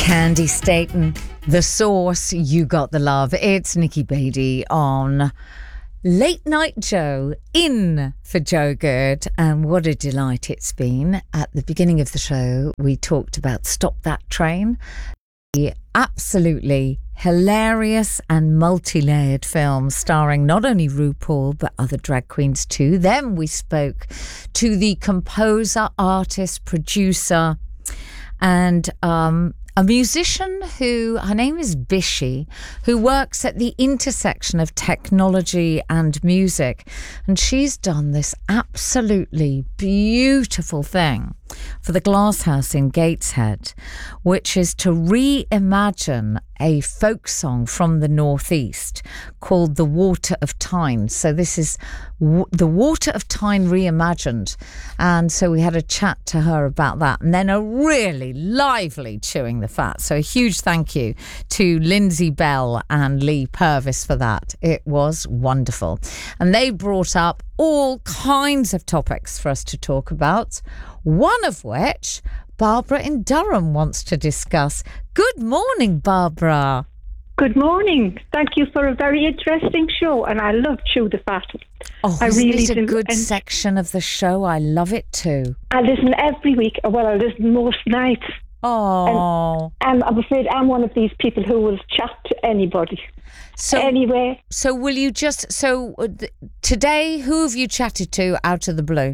Candy Staten, The Source, You Got the Love. It's Nikki Beattie on Late Night Joe, in for Joe Good. And what a delight it's been. At the beginning of the show, we talked about Stop That Train, the absolutely hilarious and multi-layered film starring not only RuPaul but other drag queens too. Then we spoke to the composer, artist, producer and a musician who, her name is Bishi, who works at the intersection of technology and music. And she's done this absolutely beautiful thing for the Glasshouse in Gateshead, which is to reimagine a folk song from the Northeast called The Water of Tyne. So this is The Water of Tyne reimagined. And so we had a chat to her about that. And then a really lively Chewing the Fat. So a huge thank you to Lindsay Bell and Lee Purvis for that. It was wonderful. And they brought up all kinds of topics for us to talk about, one of which Barbara in Durham wants to discuss. Good morning, Barbara. Good morning. Thank you for a very interesting show, and I love Chew the Fat. Oh, isn't it a good section of the show? I love it too. I listen every week. Well, I listen most nights. Oh. And I'm afraid I'm one of these people who will chat to anybody. So anyway. So will you just... So today, who have you chatted to out of the blue?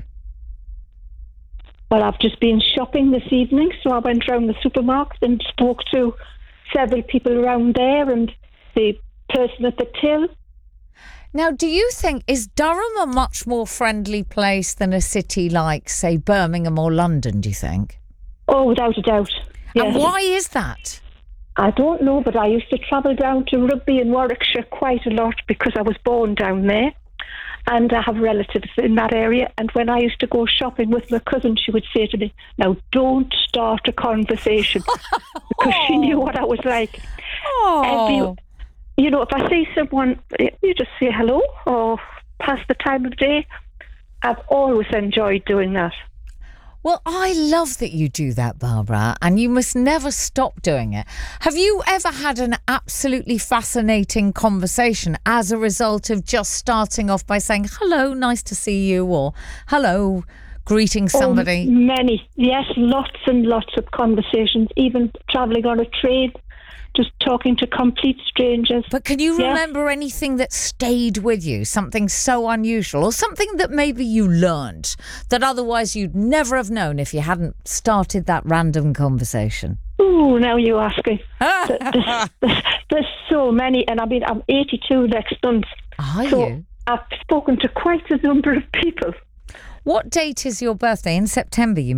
Well, I've just been shopping this evening, so I went round the supermarket and spoke to several people around there and the person at the till. Now, do you think, is Durham a much more friendly place than a city like, say, Birmingham or London, do you think? Oh, without a doubt. Yes. And why is that? I don't know, but I used to travel down to Rugby in Warwickshire quite a lot because I was born down there. And I have relatives in that area. And when I used to go shopping with my cousin, she would say to me, now don't start a conversation. Because she knew what I was like. Oh. If I see someone, you just say hello or pass the time of day. I've always enjoyed doing that. Well, I love that you do that, Barbara, and you must never stop doing it. Have you ever had an absolutely fascinating conversation as a result of just starting off by saying, hello, nice to see you, or hello, greeting somebody? Oh, many. Yes, lots and lots of conversations, even travelling on a train, just talking to complete strangers. But can you remember anything that stayed with you, something so unusual, or something that maybe you learned that otherwise you'd never have known if you hadn't started that random conversation? Ooh, now you're asking. There's so many, and I'm 82 next month. Are you? I've spoken to quite a number of people. What date is your birthday? In September, you